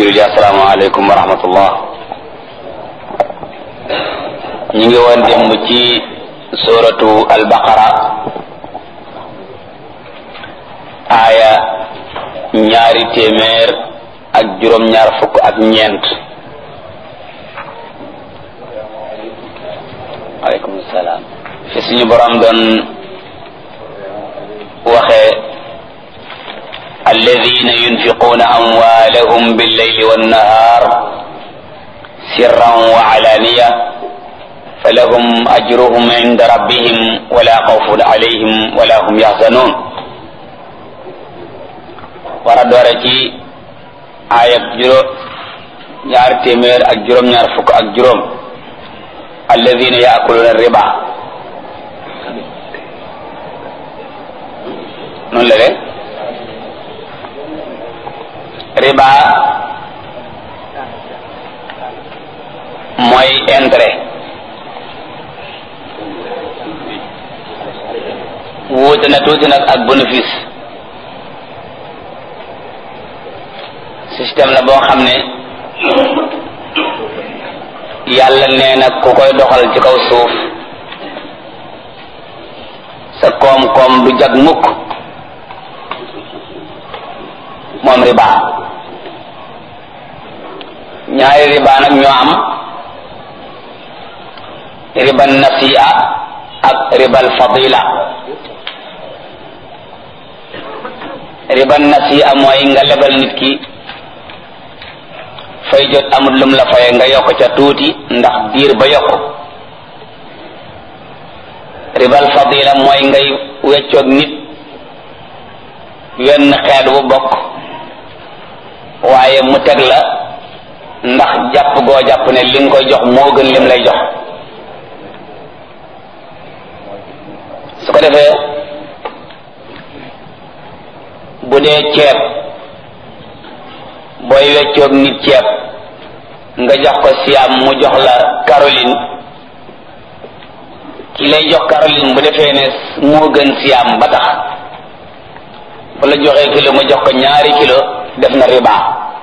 julli assalamu alaykum wa rahmatullah. ñi ngi woon démb ci suratu al-baqara aya ñaari téeméer ak juróom ñaar fukk ak ñeent. alaykum salaam. fi suñu borom doon waxee alladhina yunfiquna amwalahum bil-layli wan-nahar sirran wa alaniya falahum ajruhum inda rabbihim wala khawfun alayhim wala hum yahzanun. war a doore ci ayat ñaar téeméer ak juróom ñaar fukk ak juróom alladhina ya'kuluna riba. noonu la de riba mooy intérêt, wuute na tuuti nag ak bénéfice. système la boo xam ne yàlla nee na ku koy doxal ci kaw suuf sa koom-koom du jag mukk, moom riba. ñaari riba nag ñoo am, riba nasi'a ak ribal fadila. riba nasi'a mooy nga lebal nit ki fay jot amul lum la faye nga yokk ca tuuti ndax diir ba yokk. ribal fadila mooy ngay weccoog nit wenn xeet bu bokk waaye mu teg la ndax jàpp goo jàpp ne li nga koy jox moo gën lim lay jox. su ko defee bu dee ceeb booy weccoog nit ceeb nga jox ko siam mu jox la Caroline, ki lay jox Caroline bu defee ne moo gën siam ba tax bu la joxee kilo nga jox ko ñaari kilo def na riba.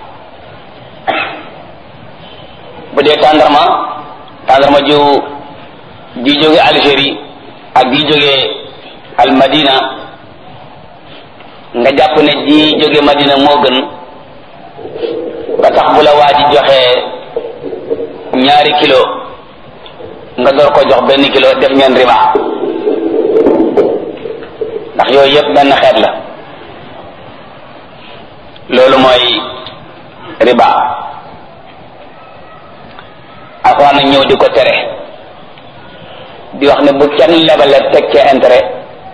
bu dee tàndarma ju jóge Algérie ak ji jóge al Madina nga jàpp ne ji jóge Madina moo gën ba tax bu la waa ji joxee ñaari kilo nga door ko jox benn kilo def ngeen riba, ndax yooyu yëpp benn xeet la. loolu mooy riba. Alxuraan nag ñëw di ko tere, di wax ne bu kenn lebale teg ca intérêt,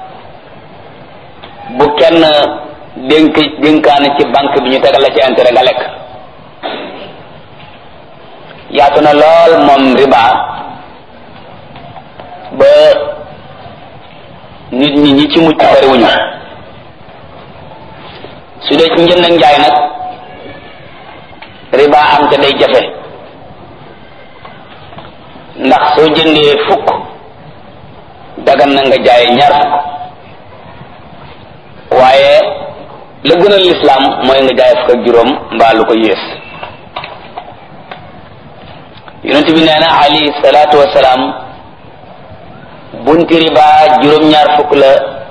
bu kenn dénkaane ci banque bi ñu tegal la ci intérêt nga lekk. yaatu na lool moom riba ba nit ñi ci mucc bariwuñu. su dee ci njënd ak njaay nag riba am te day jafe, ndax soo jëndee fukk dagan na nga jaay ñaar fukk, waaye la gënal lislaam mooy nga jaay fukk ak juróom mbaa lu ko yées. yonent bi nee na alayhi salaatu wasalaam bunti riba juróom-ñaar fukk la,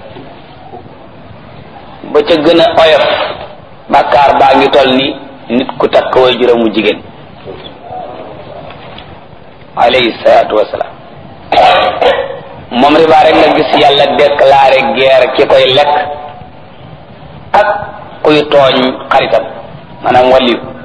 ba ca gën a oyof bàkkaar baa ngi toll ni nit ku takk way juróomu jigéen alayhi salaatu wasalaam. moom riba rek nga gis yàlla déclaré guerre ki koy lekk ak kuy tooñ xaritam, maanaam waliyu.